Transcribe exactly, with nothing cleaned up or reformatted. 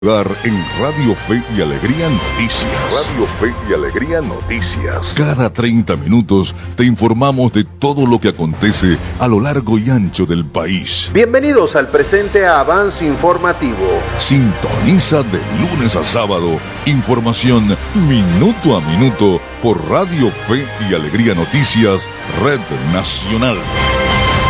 En Radio Fe y Alegría Noticias. Radio Fe y Alegría Noticias. Cada treinta minutos te informamos de todo lo que acontece a lo largo y ancho del país. Bienvenidos al presente avance informativo. Sintoniza de lunes a sábado información minuto a minuto por Radio Fe y Alegría Noticias, Red Nacional.